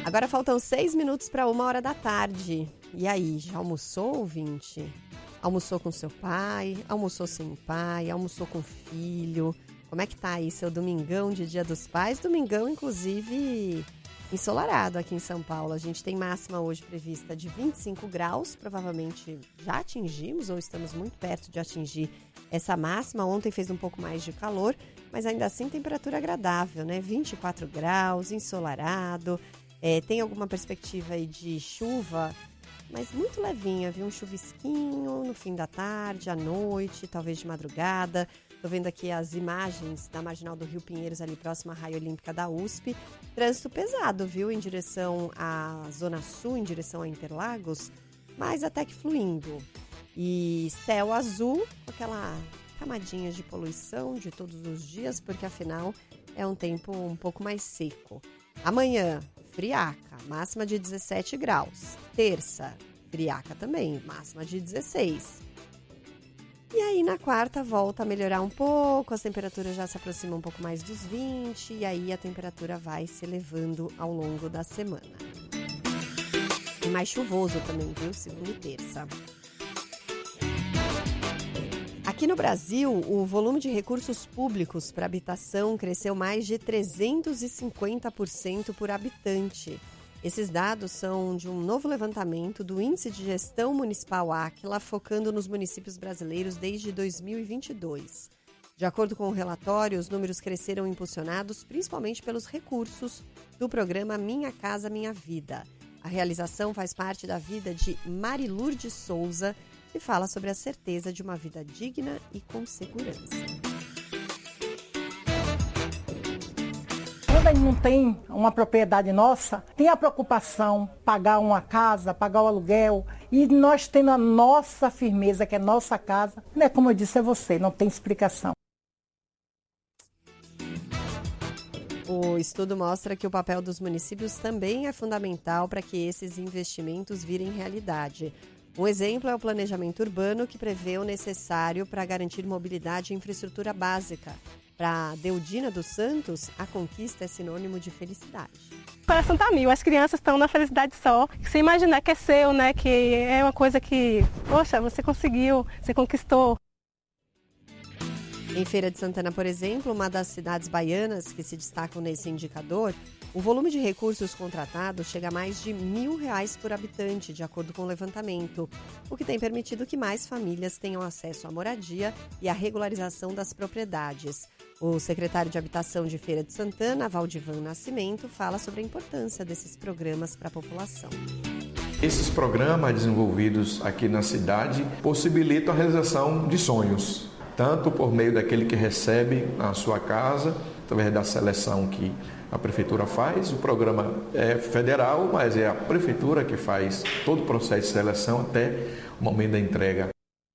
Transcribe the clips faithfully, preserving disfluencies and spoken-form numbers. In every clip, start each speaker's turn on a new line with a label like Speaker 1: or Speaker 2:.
Speaker 1: Agora faltam seis minutos para uma hora da tarde. E aí, já almoçou, ouvinte? Almoçou com seu pai? Almoçou sem pai? Almoçou com filho? Como é que tá aí seu domingão de Dia dos Pais? Domingão, inclusive, ensolarado aqui em São Paulo. A gente tem máxima hoje prevista de vinte e cinco graus. Provavelmente já atingimos ou estamos muito perto de atingir essa máxima. Ontem fez um pouco mais de calor, mas ainda assim temperatura agradável, né? vinte e quatro graus, ensolarado. É, tem alguma perspectiva aí de chuva, mas muito levinha, viu? Um chuvisquinho no fim da tarde, à noite, talvez de madrugada. Tô vendo aqui as imagens da Marginal do Rio Pinheiros, ali próxima à Raia Olímpica da U S P. Trânsito pesado, viu? Em direção à Zona Sul, em direção a Interlagos, mas até que fluindo. E céu azul, com aquela camadinha de poluição de todos os dias, porque afinal é um tempo um pouco mais seco. Amanhã, friaca, máxima de dezessete graus. Terça, friaca também, máxima de dezesseis. E aí na quarta volta a melhorar um pouco, as temperaturas já se aproximam um pouco mais dos vinte, e aí a temperatura vai se elevando ao longo da semana. E mais chuvoso também, viu? Segunda e terça. Aqui no Brasil, o volume de recursos públicos para habitação cresceu mais de trezentos e cinquenta por cento por habitante. Esses dados são de um novo levantamento do Índice de Gestão Municipal Aquila, focando nos municípios brasileiros desde dois mil e vinte e dois. De acordo com o relatório, os números cresceram impulsionados principalmente pelos recursos do programa Minha Casa Minha Vida. A realização faz parte da vida de Marilurde Souza, que fala sobre a certeza de uma vida digna e com segurança.
Speaker 2: Quando a gente não tem uma propriedade nossa, tem a preocupação pagar uma casa, pagar o aluguel, e nós tendo a nossa firmeza, que é nossa casa, né? Como eu disse, é você, não tem explicação.
Speaker 1: O estudo mostra que o papel dos municípios também é fundamental para que esses investimentos virem realidade. Um exemplo é o planejamento urbano, que prevê o necessário para garantir mobilidade e infraestrutura básica. Para Deudina dos Santos, a conquista é sinônimo de felicidade.
Speaker 3: O coração tá mil, as crianças estão na felicidade só. Você imaginar que é seu, né? Que é uma coisa que, poxa, você conseguiu, você conquistou.
Speaker 1: Em Feira de Santana, por exemplo, uma das cidades baianas que se destacam nesse indicador, o volume de recursos contratados chega a mais de mil reais por habitante, de acordo com o levantamento, o que tem permitido que mais famílias tenham acesso à moradia e à regularização das propriedades. O secretário de Habitação de Feira de Santana, Valdivan Nascimento, fala sobre a importância desses programas para a população.
Speaker 4: Esses programas desenvolvidos aqui na cidade possibilitam a realização de sonhos, tanto por meio daquele que recebe a sua casa, através da seleção que a prefeitura faz. O programa é federal, mas é a prefeitura que faz todo o processo de seleção até o momento da entrega.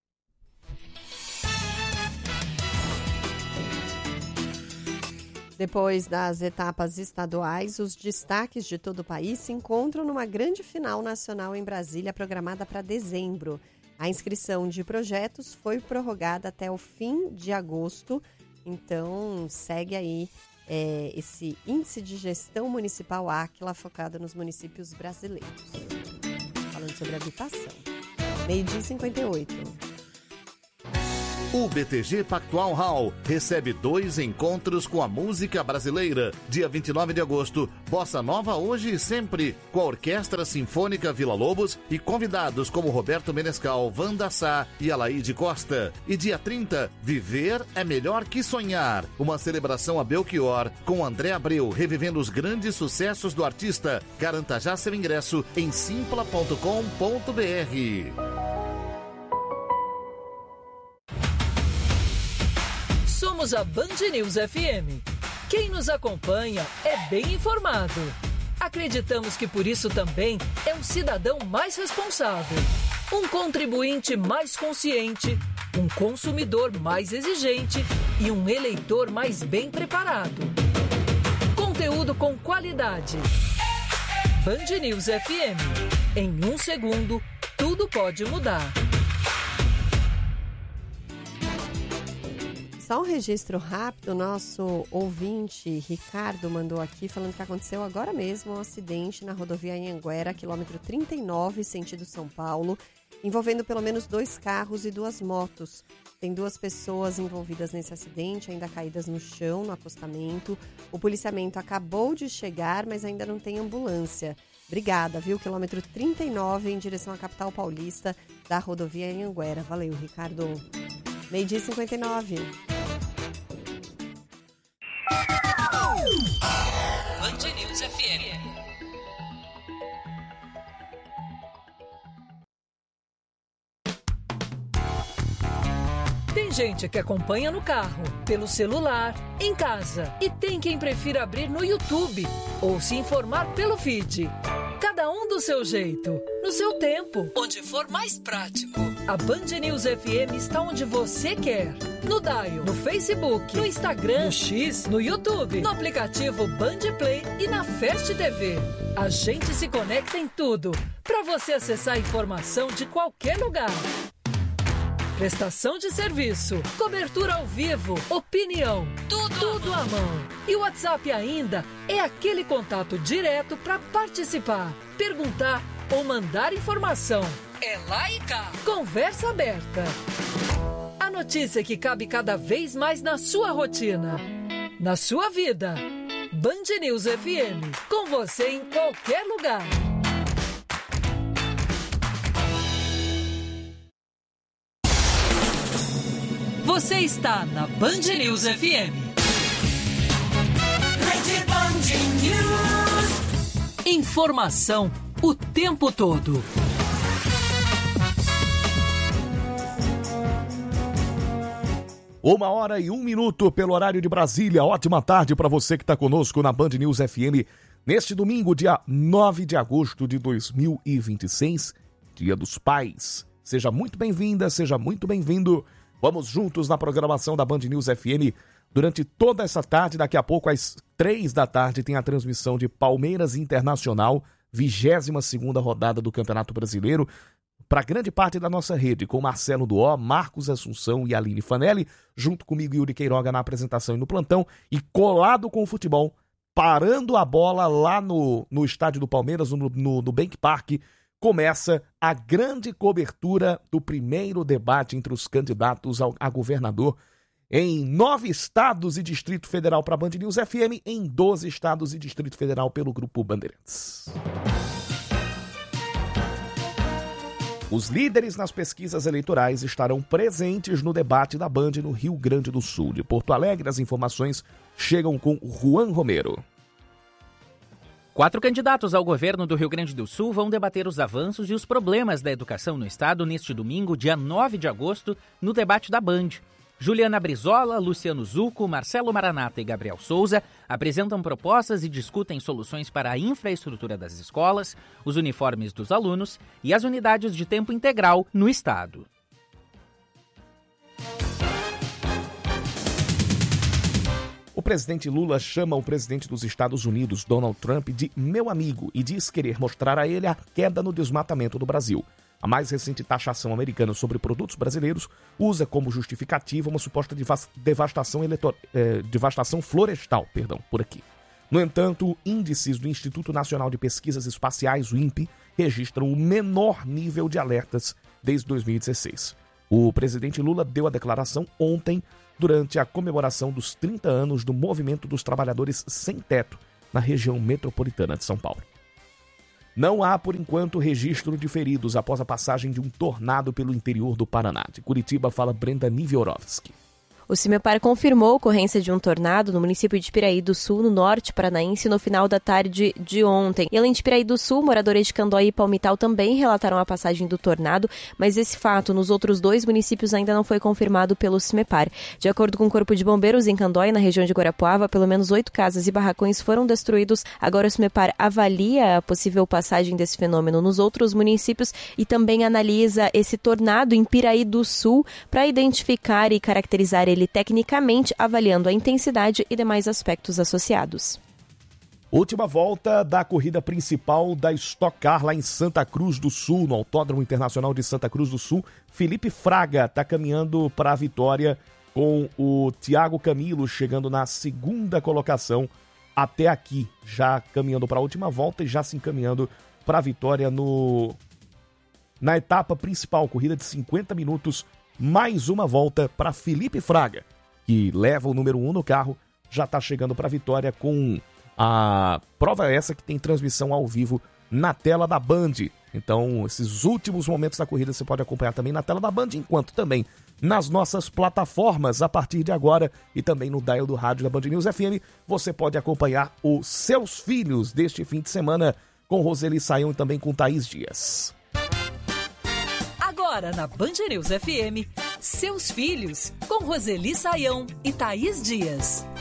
Speaker 1: Depois das etapas estaduais, os destaques de todo o país se encontram numa grande final nacional em Brasília, programada para dezembro. A inscrição de projetos foi prorrogada até o fim de agosto, então segue aí é, esse Índice de Gestão Municipal Aquila, focado nos municípios brasileiros. Falando sobre habitação. Meio-dia e cinquenta e oito.
Speaker 5: O B T G Pactual Hall recebe dois encontros com a música brasileira. Dia vinte e nove de agosto, Bossa Nova Hoje e Sempre, com a Orquestra Sinfônica Vila Lobos e convidados como Roberto Menescal, Wanda Sá e Alaide Costa. E dia trinta, Viver é Melhor que Sonhar, uma celebração a Belchior, com André Abreu, revivendo os grandes sucessos do artista. Garanta já seu ingresso em simpla ponto com ponto b r.
Speaker 6: Somos a Band News F M. Quem nos acompanha é bem informado. Acreditamos que por isso também é um cidadão mais responsável, um contribuinte mais consciente, um consumidor mais exigente e um eleitor mais bem preparado. Conteúdo com qualidade. Band News F M. Em um segundo, tudo pode mudar.
Speaker 1: Só um registro rápido, nosso ouvinte Ricardo mandou aqui falando que aconteceu agora mesmo um acidente na rodovia Anhanguera, quilômetro trinta e nove, sentido São Paulo, envolvendo pelo menos dois carros e duas motos. Tem duas pessoas envolvidas nesse acidente, ainda caídas no chão, no acostamento. O policiamento acabou de chegar, mas ainda não tem ambulância. Obrigada, viu? Quilômetro trinta e nove, em direção à capital paulista da rodovia Anhanguera. Valeu, Ricardo. Meio-dia e cinquenta e nove.
Speaker 6: Band News F M. Tem gente que acompanha no carro, pelo celular, em casa. E tem quem prefira abrir no YouTube ou se informar pelo feed. Cada um do seu jeito, no seu tempo, onde for mais prático. A Band News F M está onde você quer. No Dial, no Facebook, no Instagram, no X, no YouTube, no aplicativo Band Play e na Fast T V. A gente se conecta em tudo, para você acessar a informação de qualquer lugar. Prestação de serviço, cobertura ao vivo, opinião, tudo, tudo à mão. E o WhatsApp ainda é aquele contato direto para participar, perguntar ou mandar informação. É lá e cá. Conversa aberta. A notícia que cabe cada vez mais na sua rotina, na sua vida. Band News F M, com você em qualquer lugar. Você está na Band News F M. Rede Band News. Informação o tempo todo.
Speaker 7: Uma hora e um minuto pelo horário de Brasília. Ótima tarde para você que está conosco na Band News F M. Neste domingo, dia nove de agosto de dois mil e vinte e seis, Dia dos Pais. Seja muito bem-vinda, seja muito bem-vindo. Vamos juntos na programação da Band News F M durante toda essa tarde. Daqui a pouco, às três da tarde, tem a transmissão de Palmeiras Internacional, vigésima segunda rodada do Campeonato Brasileiro, para grande parte da nossa rede, com Marcelo Duó, Marcos Assunção e Aline Fanelli, junto comigo Yuri Queiroga na apresentação e no plantão, e colado com o futebol, parando a bola lá no, no estádio do Palmeiras, no, no, no Bank Park. Começa a grande cobertura do primeiro debate entre os candidatos ao, a governador em nove estados e Distrito Federal para a Band News F M, em doze estados e Distrito Federal pelo Grupo Bandeirantes. Os líderes nas pesquisas eleitorais estarão presentes no debate da Band no Rio Grande do Sul. De Porto Alegre, as informações chegam com Juan Romero.
Speaker 8: Quatro candidatos ao governo do Rio Grande do Sul vão debater os avanços e os problemas da educação no estado neste domingo, dia nove de agosto, no debate da Band. Juliana Brizola, Luciano Zucco, Marcelo Maranata e Gabriel Souza apresentam propostas e discutem soluções para a infraestrutura das escolas, os uniformes dos alunos e as unidades de tempo integral no estado.
Speaker 7: O presidente Lula chama o presidente dos Estados Unidos, Donald Trump, de meu amigo e diz querer mostrar a ele a queda no desmatamento do Brasil. A mais recente taxação americana sobre produtos brasileiros usa como justificativa uma suposta devastação, eletor... eh, devastação florestal perdão, por aqui. No entanto, índices do Instituto Nacional de Pesquisas Espaciais, o INPE, registram o menor nível de alertas desde dois mil e dezesseis. O presidente Lula deu a declaração ontem, durante a comemoração dos trinta anos do Movimento dos Trabalhadores Sem Teto, na região metropolitana de São Paulo. Não há, por enquanto, registro de feridos após a passagem de um tornado pelo interior do Paraná. De Curitiba, fala Brenda Niveorovski.
Speaker 9: O CIMEPAR confirmou a ocorrência de um tornado no município de Piraí do Sul, no norte paranaense, no final da tarde de ontem. E além de Piraí do Sul, moradores de Candói e Palmital também relataram a passagem do tornado, mas esse fato nos outros dois municípios ainda não foi confirmado pelo CIMEPAR. De acordo com o Corpo de Bombeiros, em Candói, na região de Guarapuava, pelo menos oito casas e barracões foram destruídos. Agora o CIMEPAR avalia a possível passagem desse fenômeno nos outros municípios e também analisa esse tornado em Piraí do Sul para identificar e caracterizar ele tecnicamente, avaliando a intensidade e demais aspectos associados.
Speaker 7: Última volta da corrida principal da Stock Car lá em Santa Cruz do Sul, no Autódromo Internacional de Santa Cruz do Sul. Felipe Fraga está caminhando para a vitória com o Thiago Camilo chegando na segunda colocação até aqui, já caminhando para a última volta e já se encaminhando para a vitória no na etapa principal, corrida de cinquenta minutos, mais uma volta para Felipe Fraga, que leva o número um no carro, já está chegando para a vitória com a prova essa que tem transmissão ao vivo na tela da Band. Então, esses últimos momentos da corrida você pode acompanhar também na tela da Band, enquanto também nas nossas plataformas a partir de agora e também no dial do rádio da Band News F M, você pode acompanhar os Seus Filhos deste fim de semana com Roseli Saião e também com Thaís Dias.
Speaker 6: Agora na Band News F M, Seus Filhos com Roseli Saião e Thaís Dias.